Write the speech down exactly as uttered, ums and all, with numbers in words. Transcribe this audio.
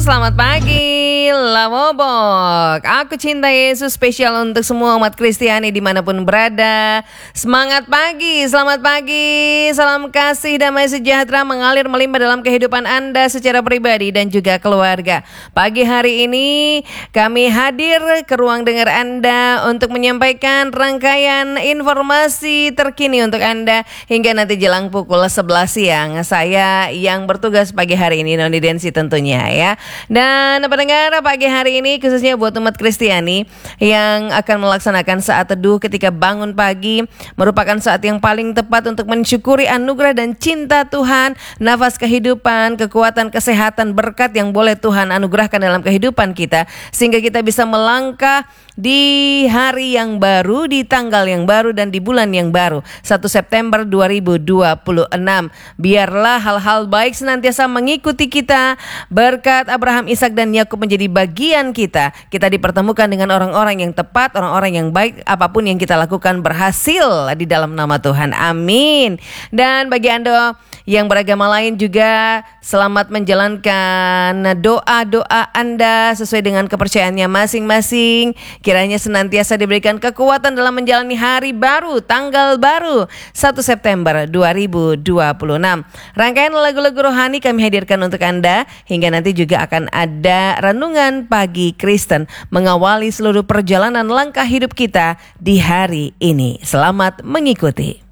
selamat pagi Lamobok. Aku cinta Yesus, spesial untuk semua umat Kristiani dimanapun berada. Semangat pagi, selamat pagi. Salam kasih, damai sejahtera mengalir melimpah dalam kehidupan Anda secara pribadi dan juga keluarga. Pagi hari ini kami hadir ke ruang dengar Anda untuk menyampaikan rangkaian informasi terkini untuk Anda hingga nanti jelang pukul sebelas siang. Saya yang bertugas pagi hari ini, Noni Densi tentunya ya. Dan pendengar, pagi hari ini khususnya buat umat Kristiani yang akan melaksanakan saat teduh ketika bangun pagi, merupakan saat yang paling tepat untuk mensyukuri anugerah dan cinta Tuhan, nafas kehidupan, kekuatan, kesehatan, berkat yang boleh Tuhan anugerahkan dalam kehidupan kita, sehingga kita bisa melangkah di hari yang baru, di tanggal yang baru, dan di bulan yang baru, satu September dua ribu dua puluh enam. Biarlah hal-hal baik senantiasa mengikuti kita, berkat Abraham, Ishak dan Yakub menjadi bagian kita. Kita dipertemukan dengan orang-orang yang tepat, orang-orang yang baik. Apapun yang kita lakukan berhasil di dalam nama Tuhan. Amin. Dan bagi Anda yang beragama lain juga, selamat menjalankan doa-doa Anda sesuai dengan kepercayaannya masing-masing. Kiranya senantiasa diberikan kekuatan dalam menjalani hari baru, tanggal baru, satu September dua ribu dua puluh enam. Rangkaian lagu-lagu rohani kami hadirkan untuk Anda, hingga nanti juga akan ada renungan pagi Kristen mengawali seluruh perjalanan langkah hidup kita di hari ini. Selamat mengikuti.